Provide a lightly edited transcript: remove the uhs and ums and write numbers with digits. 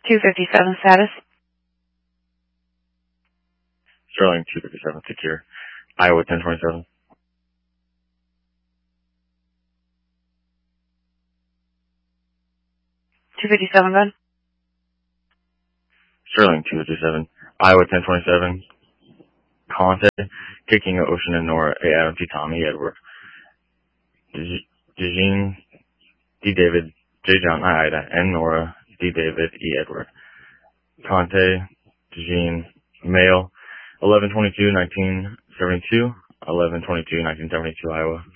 257 status. Sterling 257 secure. Iowa 1027. Gun. Sterling 257. Iowa 1027. Conte, kicking Ocean and Nora, A. Adam T. Tommy Edward. Dejin D. David, J. John I. Ida, N. Nora, D. David, E. Edward. Conte, Dejin, male, 11/22/1972, 11/22/1972, Iowa.